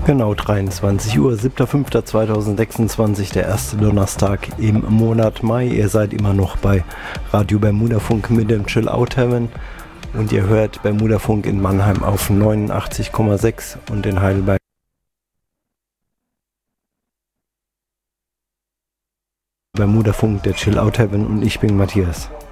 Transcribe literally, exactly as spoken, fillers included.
Genau, dreiundzwanzig Uhr, siebter fünfter zweitausendsechsundzwanzig, der erste Donnerstag im Monat Mai. Ihr seid immer noch bei Radio Bermudafunk mit dem Chill Out Heaven und ihr hört Bermudafunk in Mannheim auf neunundachtzig Komma sechs und in Heidelberg Bermudafunk, der Chill Out Heaven, und ich bin Matthias.